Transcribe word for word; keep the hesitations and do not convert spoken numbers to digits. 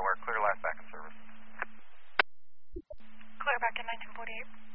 Tower, clear last back in service. Clear back in nineteen forty-eight.